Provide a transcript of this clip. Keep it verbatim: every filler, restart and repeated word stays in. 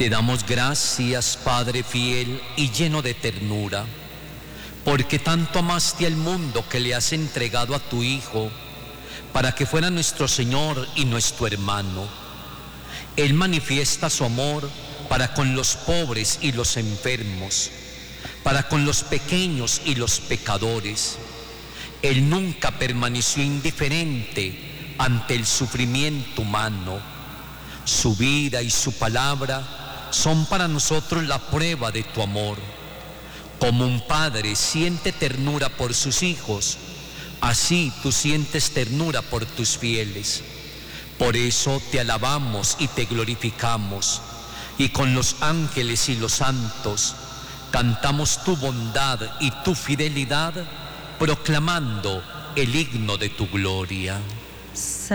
Te damos gracias, Padre fiel y lleno de ternura, porque tanto amaste al mundo que le has entregado a tu Hijo, para que fuera nuestro Señor y nuestro hermano. Él manifiesta su amor para con los pobres y los enfermos, para con los pequeños y los pecadores. Él nunca permaneció indiferente ante el sufrimiento humano. Su vida y su palabra son para nosotros la prueba de tu amor. Como un padre siente ternura por sus hijos, así tú sientes ternura por tus fieles. Por eso te alabamos y te glorificamos, y con los ángeles y los santos cantamos tu bondad y tu fidelidad, proclamando el himno de tu gloria.